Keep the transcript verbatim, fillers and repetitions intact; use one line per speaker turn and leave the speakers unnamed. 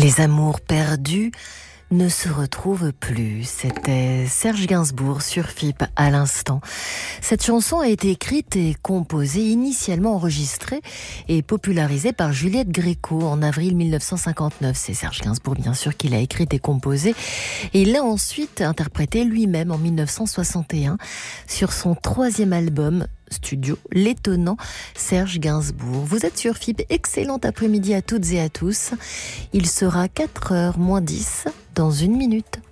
Les amours perdus ne se retrouvent plus. C'était Serge Gainsbourg sur F I P à l'instant. Cette chanson a été écrite et composée, initialement enregistrée et popularisée par Juliette Gréco en avril mille neuf cent cinquante-neuf. C'est Serge Gainsbourg, bien sûr, qui l'a écrite et composée. Et il l'a ensuite interprétée lui-même en mille neuf cent soixante et un sur son troisième album studio, l'étonnant Serge Gainsbourg. Vous êtes sur F I P, excellent après-midi à toutes et à tous. Il sera quatre heures moins dix dans une minute.